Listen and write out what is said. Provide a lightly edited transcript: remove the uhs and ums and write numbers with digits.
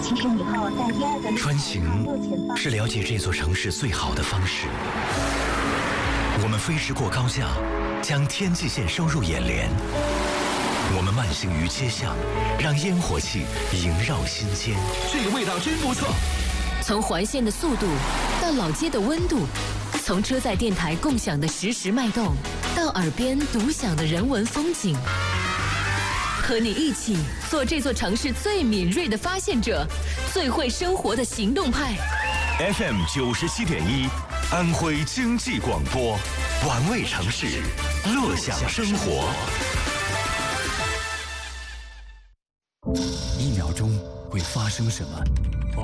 起身以后，在第二个穿行是了解这座城市最好的方式。我们飞驰过高架，将天际线收入眼帘。我们慢行于街巷，让烟火气萦绕心间。 这个味道真不错。 从环线的速度到老街的温度，从车载电台共享的实时脉动，到耳边独享的人文风景。和你一起做这座城市最敏锐的发现者，最会生活的行动派。 FM 97.1，安徽经济广播，玩味城市，乐享生活。 1秒钟会发生什么？